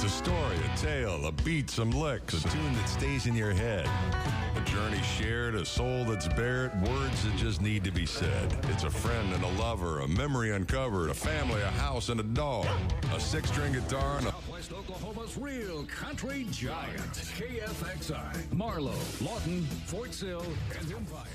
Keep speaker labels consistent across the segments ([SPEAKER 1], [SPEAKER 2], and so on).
[SPEAKER 1] It's a story, a tale, a beat, some licks, a tune that stays in your head. A journey shared, a soul that's bared, words that just need to be said. It's a friend and a lover, a memory uncovered, a family, a house, and a dog. A six-string guitar and a...
[SPEAKER 2] Southwest Oklahoma's real country giant. KFXI, Marlow, Lawton, Fort Sill, and Empire.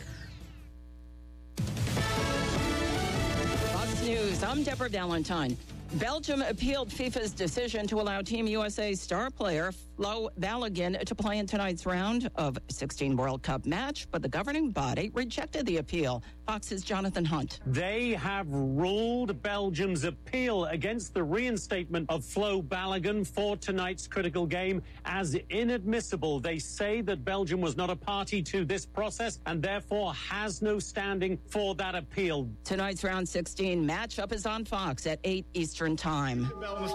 [SPEAKER 3] Fox News, I'm Deborah Valentine. Belgium appealed FIFA's decision to allow Team USA's star player Flo Balogun to play in tonight's round of 16 World Cup match, but the governing body rejected the appeal. Fox's Jonathan Hunt.
[SPEAKER 4] They have ruled Belgium's appeal against the reinstatement of Flo Balogun for tonight's critical game as inadmissible. They say that Belgium was not a party to this process and therefore has no standing for that appeal.
[SPEAKER 3] Tonight's round 16 matchup is on Fox at 8 Eastern Time.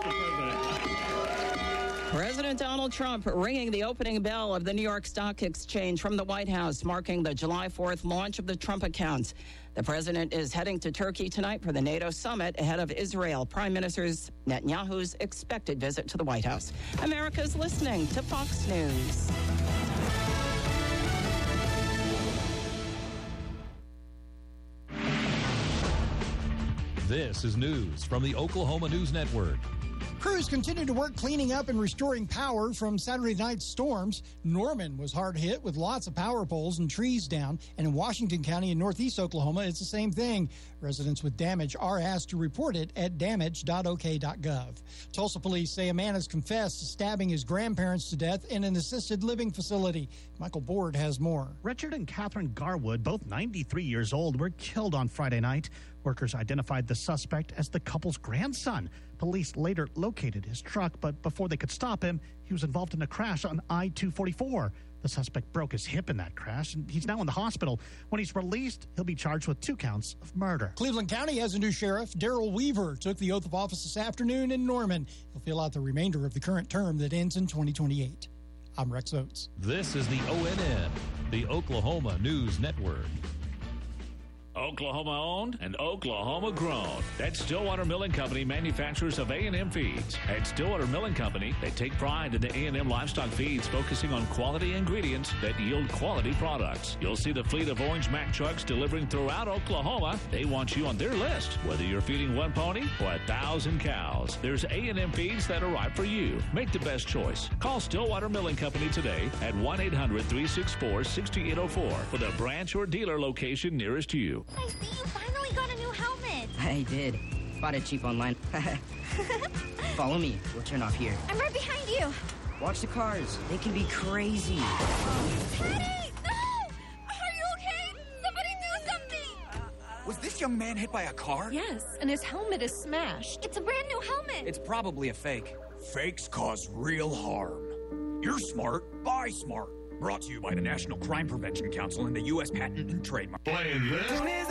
[SPEAKER 3] President Donald Trump ringing the opening bell of the New York Stock Exchange from the White House, marking the July 4th launch of the Trump accounts. The president is heading to Turkey tonight for the NATO summit ahead of Israel Prime Minister Netanyahu's expected visit to the White House. America's listening to Fox News.
[SPEAKER 5] This is news from the Oklahoma News Network.
[SPEAKER 6] Crews continue to work cleaning up and restoring power from Saturday night's storms. Norman was hard hit with lots of power poles and trees down. And in Washington County in northeast Oklahoma, it's the same thing. Residents with damage are asked to report it at damage.ok.gov. Tulsa police say a man has confessed to stabbing his grandparents to death in an assisted living facility. Michael Board has more.
[SPEAKER 7] Richard and Catherine Garwood, both 93 years old, were killed on Friday night. Workers identified the suspect as the couple's grandson. Police later located his truck, but before they could stop him, he was involved in a crash on I-244. The suspect broke his hip in that crash, and he's now in the hospital. When he's released, he'll be charged with 2 counts of murder.
[SPEAKER 6] Cleveland County has a new sheriff. Daryl Weaver took the oath of office this afternoon in Norman. He'll fill out the remainder of the current term that ends in 2028. I'm Rex Oates.
[SPEAKER 5] This is the ONN, the Oklahoma News Network.
[SPEAKER 2] Oklahoma owned and Oklahoma grown. That Stillwater Milling Company, manufacturers of A&M feeds. At Stillwater Milling Company, they take pride in the A&M livestock feeds, focusing on quality ingredients that yield quality products. You'll see the fleet of orange Mack trucks delivering throughout Oklahoma. They want you on their list. Whether you're feeding 1 pony or 1,000 cows, there's A&M feeds that are right for you. Make the best choice. Call Stillwater Milling Company today at 1-800-364-6804 for the branch or dealer location nearest you.
[SPEAKER 8] I see you finally got a new helmet.
[SPEAKER 9] I did. Bought it cheap online. Follow me. We'll turn off here.
[SPEAKER 8] I'm right behind you.
[SPEAKER 9] Watch the cars. They can be crazy.
[SPEAKER 8] Teddy! No! Are you okay? Somebody do something!
[SPEAKER 10] Was this young man hit by a car?
[SPEAKER 11] Yes, and his helmet is smashed.
[SPEAKER 8] It's a brand new helmet.
[SPEAKER 10] It's probably a fake. Fakes cause real harm. You're smart. Buy smart. Brought to you by the National Crime Prevention Council and the U.S. Patent and Trademark.
[SPEAKER 1] Playing this?